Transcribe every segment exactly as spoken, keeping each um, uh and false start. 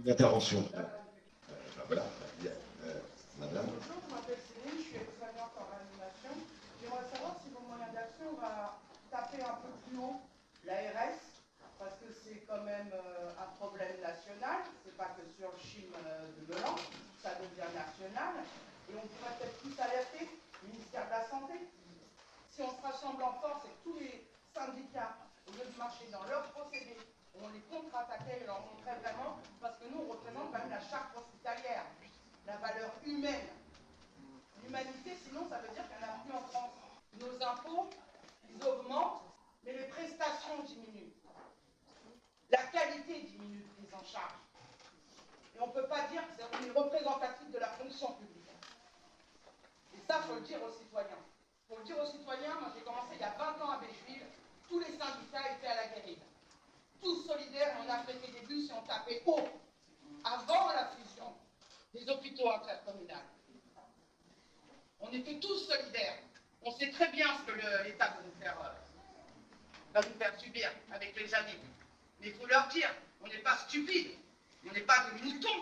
une intervention. Euh, ben voilà, il y a, euh, madame. Bonjour, je m'appelle Céline, je suis aide-soignante en réanimation. J'aimerais savoir si vos moyens d'action va taper un peu plus haut l'A R S, parce que c'est quand même euh, un problème national, c'est pas que sur le C H I M euh, de Melan, ça devient national, et on pourrait peut-être plus alerter le ministère de la Santé. Si on se rassemble en force et que tous les syndicats, au lieu de marcher dans leurs procédés, on les contre-attaquait et leur montrait vraiment, parce que nous on représente quand même la charte hospitalière, la valeur humaine. L'humanité, sinon ça veut dire qu'il n'y en a plus en France. Nos impôts, ils augmentent, mais les prestations diminuent. La qualité diminue de prise en charge. Et on ne peut pas dire que c'est une représentative de la fonction publique. Et ça, il faut le dire aux citoyens. Il faut le dire aux citoyens, moi j'ai commencé il y a vingt ans à Bécheville, tous les syndicats étaient à la guérilla. Tous solidaires, on a fait des bus et on tapait haut, avant la fusion des hôpitaux intercommunaux. On était tous solidaires. On sait très bien ce que l'État va nous faire, euh, va nous faire subir avec les années. Mais il faut leur dire, on n'est pas stupides, on n'est pas des moutons.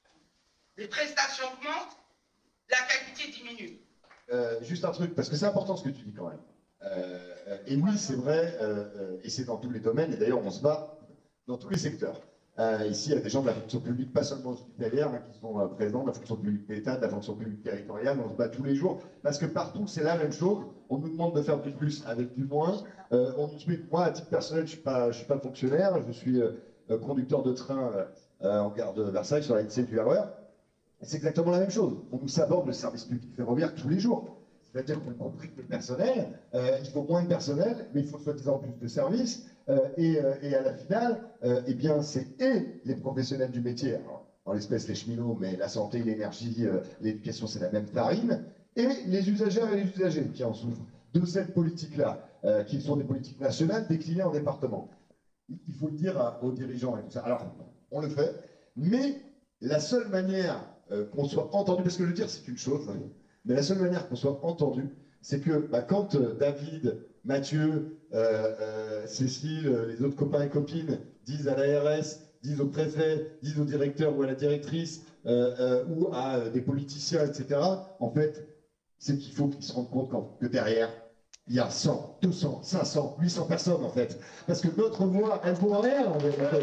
Les prestations augmentent, la qualité diminue. Euh, juste un truc, parce que c'est important ce que tu dis quand même. Euh, et oui, c'est vrai, euh, et c'est dans tous les domaines, et d'ailleurs on se bat dans tous les secteurs. Euh, ici, il y a des gens de la fonction publique, pas seulement hospitalière, hein, qui sont euh, présents, de la fonction publique d'État, de la fonction publique territoriale, on se bat tous les jours, parce que partout c'est la même chose, on nous demande de faire du plus avec du moins. Euh, on nous dit, moi, à titre personnel, je ne suis, suis pas fonctionnaire, je suis euh, conducteur de train euh, en gare de Versailles sur la N C du R E R, et c'est exactement la même chose. On nous saborde le service public ferroviaire tous les jours. C'est-à-dire qu'on a compris que le personnel, euh, il faut moins de personnel, mais il faut soi-disant plus de services. Euh, et, euh, et à la finale, euh, eh bien, c'est et les professionnels du métier, alors, en l'espèce les cheminots, mais la santé, l'énergie, euh, l'éducation, c'est la même farine, et les usagères et les usagers qui en souffrent de cette politique-là, euh, qui sont des politiques nationales déclinées en départements. Il faut le dire à, aux dirigeants et tout ça. Alors, on le fait, mais la seule manière euh, qu'on soit entendu, parce que le dire, c'est une chose, hein, mais la seule manière qu'on soit entendu, c'est que bah, quand euh, David, Mathieu, euh, euh, Cécile, euh, les autres copains et copines disent à l'A R S, disent au préfet, disent au directeur ou à la directrice, euh, euh, ou à euh, des politiciens, et cetera, en fait, c'est qu'il faut qu'ils se rendent compte quand, que derrière, il y a cent, deux cents, cinq cents, huit cents personnes, en fait. Parce que notre voix, elle vaut rien, en fait.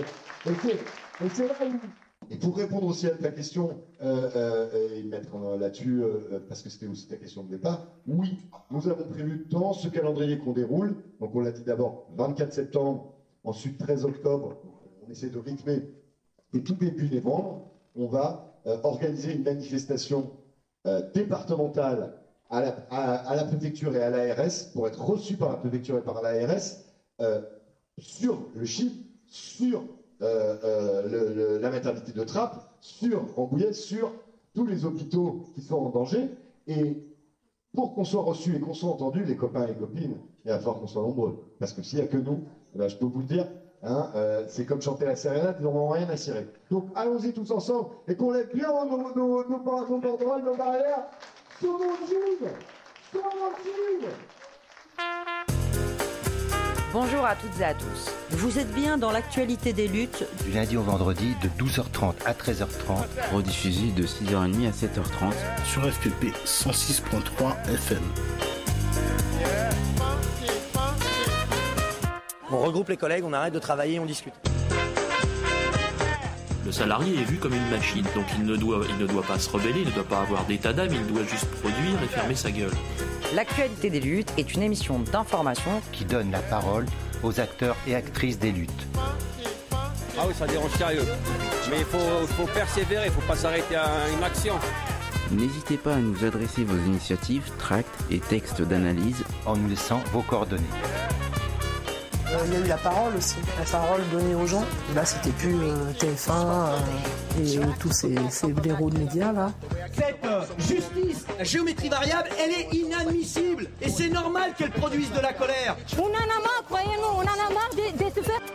Et c'est là où... Et pour répondre aussi à ta question, euh, euh, et mettre là-dessus, euh, parce que c'était aussi ta question de départ, oui, nous avons prévu dans ce calendrier qu'on déroule, donc on l'a dit d'abord vingt-quatre septembre, ensuite treize octobre, on essaie de rythmer, et tout début novembre, on va euh, organiser une manifestation euh, départementale à la, à, à la préfecture et à l'A R S, pour être reçu par la préfecture et par l'A R S, euh, sur le C H I M, sur Euh, euh, le, le, la maternité de Trappes, sur Rambouillet, sur tous les hôpitaux qui sont en danger. Et pour qu'on soit reçu et qu'on soit entendu, les copains et les copines, il va falloir qu'on soit nombreux. Parce que s'il n'y a que nous, eh ben, je peux vous le dire, hein, euh, c'est comme chanter la sérénade, ils n'auront rien à cirer. Donc allons-y tous ensemble et qu'on lève bien nos, nos, nos, nos banderoles, nos barrières. Sauvons le Gilles, sauvons le Gilles. Bonjour à toutes et à tous. Vous êtes bien dans l'actualité des luttes. Du lundi au vendredi de douze heures trente à treize heures trente. Rediffusé de six heures trente à sept heures trente. Sur F P P cent six virgule trois F M. On regroupe les collègues, on arrête de travailler, on discute. Le salarié est vu comme une machine, donc il ne doit, il ne doit pas se rebeller, il ne doit pas avoir d'état d'âme, il doit juste produire et fermer sa gueule. L'actualité des luttes est une émission d'information qui donne la parole aux acteurs et actrices des luttes. Ah oui, ça dérange sérieux. Mais il faut, faut persévérer, il ne faut pas s'arrêter à une action. N'hésitez pas à nous adresser vos initiatives, tracts et textes d'analyse en nous laissant vos coordonnées. Il y a eu la parole aussi, la parole donnée aux gens. Là, c'était plus euh, T F un euh, et tous ces, ces blaireaux de médias là. Cette euh, justice, la géométrie variable, elle est inadmissible et c'est normal qu'elle produise de la colère. On en a marre, croyez-nous, on en a marre de, de se faire